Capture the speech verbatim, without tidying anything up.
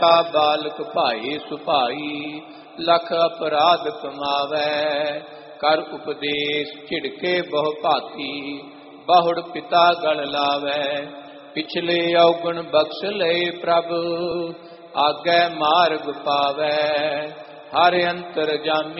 ਬਾਲਕ ਭਾਈ ਸੁਭਾਈ ਲਖ ਅਪਰਾਧ ਕਮਾਵੈ। ਕਰ ਉਪਦੇਸ਼ ਝਿੜਕੇ ਬਹੁ ਭਾਤੀ ਬਹੁੜ ਪਿਤਾ ਗਲ ਲਾਵੈ। ਪਿਛਲੇ ਔਗਣ ਬਖਸ਼ ਲਏ ਪ੍ਰਭ ਆਗੈ ਮਾਰਗ ਪਾਵੈ। ਹਰਿ ਅੰਤਰ ਜਾਮੀ